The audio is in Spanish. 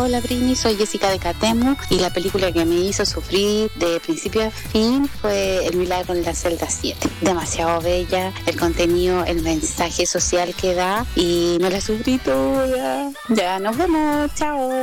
Hola Brini, soy Jessica de Catemu y la película que me hizo sufrir de principio a fin fue El milagro en la celda 7. Demasiado bella, el contenido, el mensaje social que da y me la sufrí toda. Ya nos vemos, chao.